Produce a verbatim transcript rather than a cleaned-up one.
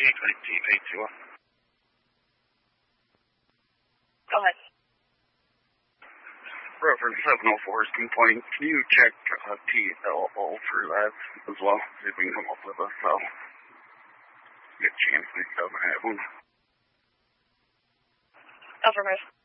eight nineteen eight two one. Go ahead. Reference seven oh four's complaint. Can you check uh, T L O for that as well? See if we can come up with a cell. Get a chance, we doesn't have one. Affirmative.